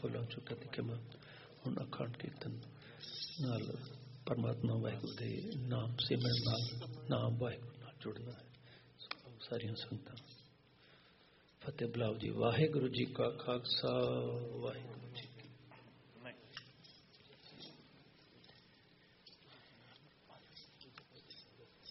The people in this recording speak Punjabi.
ਭੁੱਲਾਂ ਚੁੱਕਾਂ ਦੀ ਖਿਮਾ। ਹੁਣ ਅਖੰਡ ਕੀਰਤਨ ਨਾਲ ਪਰਮਾਤਮਾ ਵਾਹਿਗੁਰੂ ਦੇ ਨਾਮ ਸਿਮਰਨ ਨਾਲ ਨਾਮ ਵਾਹਿਗੁਰੂ ਨਾਲ ਜੁੜਨਾ ਹੈ। ਸਾਰੀਆਂ ਸੰਗਤਾਂ ਫਤਿਹ ਬੁਲਾਓ ਜੀ। ਵਾਹਿਗੁਰੂ ਜੀ ਕਾ ਖਾਲਸਾ, ਵਾਹਿਗੁਰੂ ਜੀ